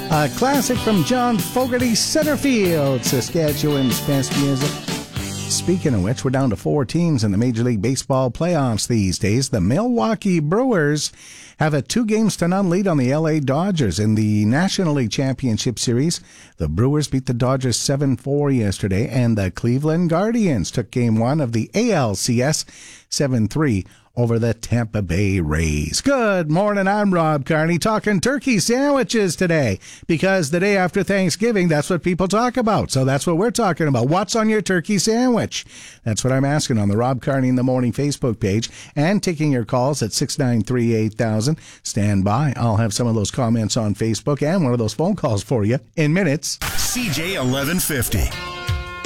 A classic from John Fogerty, center field, Saskatchewan's best music. Speaking of which, we're down to 4 teams in the Major League Baseball playoffs these days. The Milwaukee Brewers have a 2-0 lead on the LA Dodgers in the National League Championship Series. The Brewers beat the Dodgers 7-4 yesterday, and the Cleveland Guardians took Game 1 of the ALCS 7-3 over the Tampa Bay Rays. Good morning, I'm Rob Carney, talking turkey sandwiches today, because the day after Thanksgiving, that's what people talk about. So that's what we're talking about. What's on your turkey sandwich? That's what I'm asking on the Rob Carney in the Morning Facebook page, and taking your calls at 693-8000. Stand by. I'll have some of those comments on Facebook and one of those phone calls for you in minutes. CJ 1150.